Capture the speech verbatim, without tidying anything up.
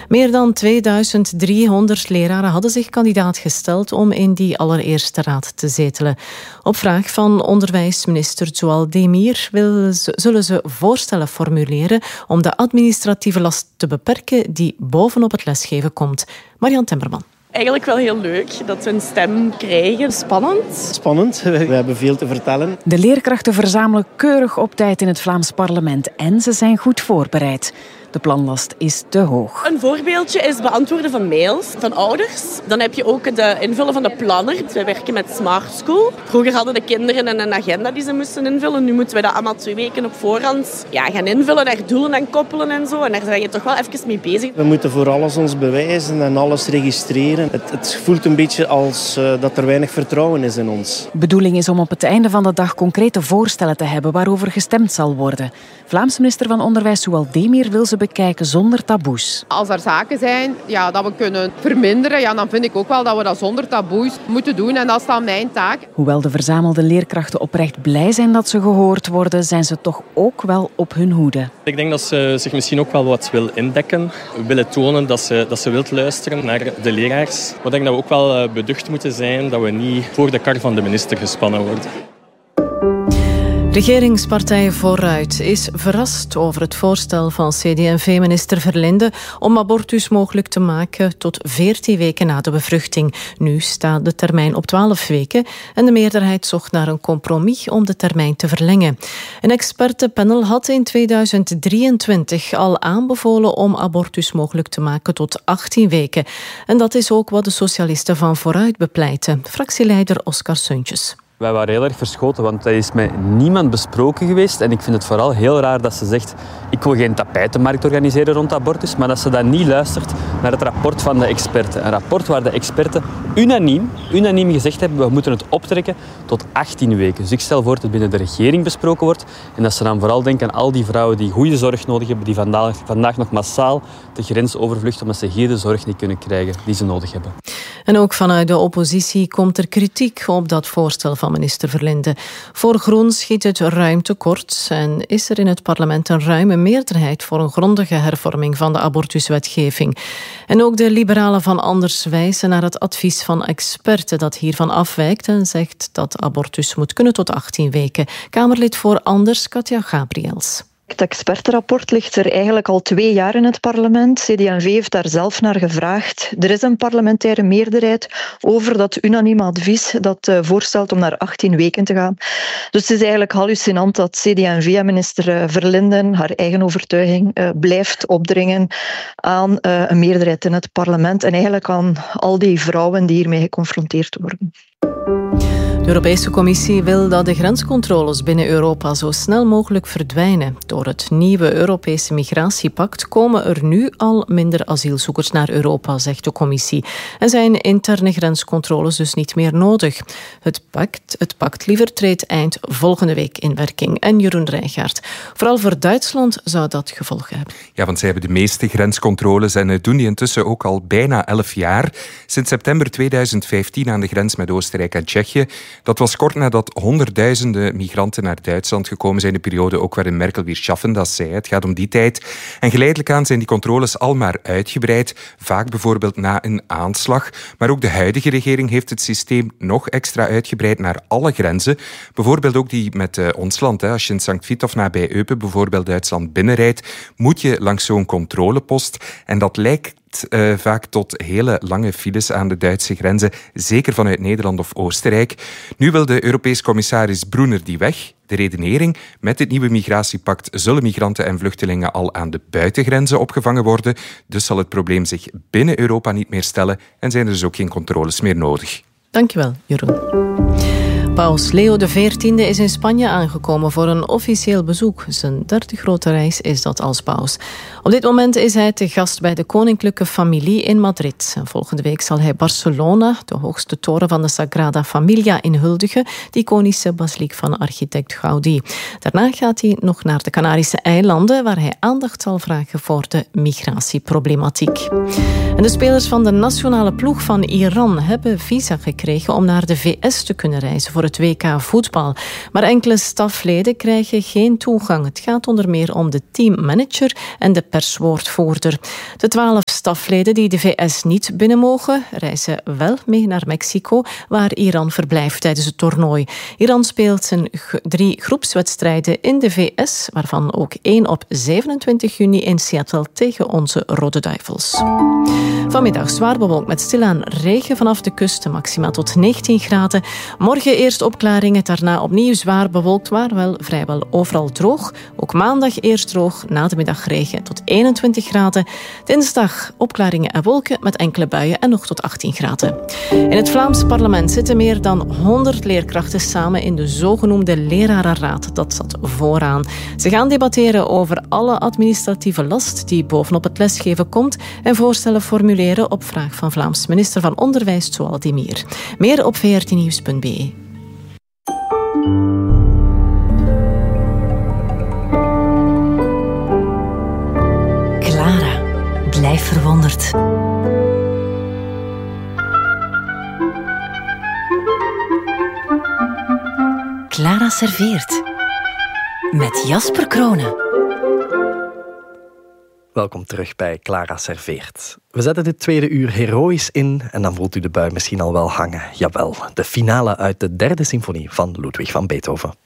Meer dan tweeduizend driehonderd leraren hadden zich kandidaat gesteld om in die allereerste raad te zetelen. Op vraag van onderwijsminister Zoual Demir zullen ze voorstellen formuleren om de administratieve last te beperken die bovenop het lesgeven komt. Marian Timmerman. Eigenlijk wel heel leuk dat we een stem krijgen. Spannend. Spannend, we hebben veel te vertellen. De leerkrachten verzamelen keurig op tijd in het Vlaams parlement en ze zijn goed voorbereid. De planlast is te hoog. Een voorbeeldje is beantwoorden van mails van ouders. Dan heb je ook het invullen van de planner. Wij werken met Smart School. Vroeger hadden de kinderen een agenda die ze moesten invullen. Nu moeten we dat allemaal twee weken op voorhand ja, gaan invullen, daar doelen aan koppelen en zo. En daar zijn je toch wel even mee bezig. We moeten voor alles ons bewijzen en alles registreren. Het, het voelt een beetje als uh, dat er weinig vertrouwen is in ons. De bedoeling is om op het einde van de dag concrete voorstellen te hebben waarover gestemd zal worden. Vlaams minister van Onderwijs Zoual Demir wil ze bekijken zonder taboes. Als er zaken zijn ja, dat we kunnen verminderen, ja, dan vind ik ook wel dat we dat zonder taboes moeten doen. En dat is dan mijn taak. Hoewel de verzamelde leerkrachten oprecht blij zijn dat ze gehoord worden, zijn ze toch ook wel op hun hoede. Ik denk dat ze zich misschien ook wel wat wil indekken. Willen tonen dat ze, dat ze wilt luisteren naar de leraars. Maar ik denk dat we ook wel beducht moeten zijn dat we niet voor de kar van de minister gespannen worden. Regeringspartij Vooruit is verrast over het voorstel van C D en V-minister Verlinde om abortus mogelijk te maken tot veertien weken na de bevruchting. Nu staat de termijn op twaalf weken en de meerderheid zocht naar een compromis om de termijn te verlengen. Een expertenpanel had in tweeduizend drieëntwintig al aanbevolen om abortus mogelijk te maken tot achttien weken. En dat is ook wat de socialisten van Vooruit bepleiten. Fractieleider Oscar Suntjes. Wij waren heel erg verschoten, want dat is met niemand besproken geweest. En ik vind het vooral heel raar dat ze zegt, ik wil geen tapijtenmarkt organiseren rond abortus, maar dat ze dan niet luistert naar het rapport van de experten. Een rapport waar de experten unaniem, unaniem gezegd hebben, we moeten het optrekken tot achttien weken. Dus ik stel voor dat het binnen de regering besproken wordt en dat ze dan vooral denken aan al die vrouwen die goede zorg nodig hebben, die vandaag, vandaag nog massaal de grens overvluchten omdat ze hier de zorg niet kunnen krijgen die ze nodig hebben. En ook vanuit de oppositie komt er kritiek op dat voorstel van minister Verlinde. Voor Groen schiet het ruim tekort en is er in het parlement een ruime meerderheid voor een grondige hervorming van de abortuswetgeving. En ook de liberalen van Anders wijzen naar het advies van experten dat hiervan afwijkt en zegt dat abortus moet kunnen tot achttien weken. Kamerlid voor Anders, Katja Gabriels. Het expertenrapport ligt er eigenlijk al twee jaar in het parlement. C D en V heeft daar zelf naar gevraagd. Er is een parlementaire meerderheid over dat unanieme advies dat uh, voorstelt om naar achttien weken te gaan. Dus het is eigenlijk hallucinant dat C D en V en minister Verlinden haar eigen overtuiging uh, blijft opdringen aan uh, een meerderheid in het parlement en eigenlijk aan al die vrouwen die hiermee geconfronteerd worden. De Europese Commissie wil dat de grenscontroles binnen Europa zo snel mogelijk verdwijnen. Door het nieuwe Europese migratiepact komen er nu al minder asielzoekers naar Europa, zegt de Commissie. En zijn interne grenscontroles dus niet meer nodig. Het pact, het pact liever treedt eind volgende week in werking. En Jeroen Rijgaard. Vooral voor Duitsland zou dat gevolgen hebben. Ja, want zij hebben de meeste grenscontroles en doen die intussen ook al bijna elf jaar. Sinds september tweeduizend vijftien aan de grens met Oostenrijk en Tsjechië. Dat was kort nadat honderdduizenden migranten naar Duitsland gekomen zijn. De periode ook waarin Merkel weer schaffen, dat zei. Het gaat om die tijd. En geleidelijk aan zijn die controles al maar uitgebreid. Vaak bijvoorbeeld na een aanslag. Maar ook de huidige regering heeft het systeem nog extra uitgebreid naar alle grenzen. Bijvoorbeeld ook die met uh, ons land. Hè. Als je in Sankt Vittof nabij Eupen bijvoorbeeld Duitsland binnenrijdt, moet je langs zo'n controlepost. En dat lijkt Uh, vaak tot hele lange files aan de Duitse grenzen, zeker vanuit Nederland of Oostenrijk. Nu wil de Europees commissaris Brunner die weg. De redenering: met het nieuwe migratiepact zullen migranten en vluchtelingen al aan de buitengrenzen opgevangen worden. Dus zal het probleem zich binnen Europa niet meer stellen en zijn er dus ook geen controles meer nodig. Dankjewel, Jeroen. Paus Leo de veertiende is in Spanje aangekomen voor een officieel bezoek. Zijn derde grote reis is dat als paus. Op dit moment is hij te gast bij de koninklijke familie in Madrid. En volgende week zal hij Barcelona, de hoogste toren van de Sagrada Familia, inhuldigen, de iconische basiliek van architect Gaudí. Daarna gaat hij nog naar de Canarische eilanden, waar hij aandacht zal vragen voor de migratieproblematiek. En de spelers van de nationale ploeg van Iran hebben visa gekregen om naar de V S te kunnen reizen voor het W K voetbal. Maar enkele stafleden krijgen geen toegang. Het gaat onder meer om de teammanager en de perswoordvoerder. De twaalf stafleden die de V S niet binnen mogen, reizen wel mee naar Mexico, waar Iran verblijft tijdens het toernooi. Iran speelt zijn g- drie groepswedstrijden in de V S, waarvan ook één op zevenentwintig juni in Seattle tegen onze Rode Duivels. Vanmiddag zwaar bewolkt met stilaan regen vanaf de kust, maximaal tot negentien graden. Morgen eerst opklaringen, daarna opnieuw zwaar bewolkt, maar wel vrijwel overal droog. Ook maandag eerst droog, na de middag regen tot eenentwintig graden. Dinsdag opklaringen en wolken met enkele buien en nog tot achttien graden. In het Vlaams parlement zitten meer dan honderd leerkrachten samen in de zogenoemde lerarenraad. Dat zat vooraan. Ze gaan debatteren over alle administratieve last die bovenop het lesgeven komt en voorstellen formuleren op vraag van Vlaams minister van Onderwijs Zowal Demir. Meer op v r t nieuws punt b e. Clara, blijf verwonderd. Clara serveert. Met Jasper Kronen. Welkom terug bij Clara serveert. We zetten dit tweede uur heroïs in en dan voelt u de bui misschien al wel hangen. Jawel, de finale uit de derde symfonie van Ludwig van Beethoven.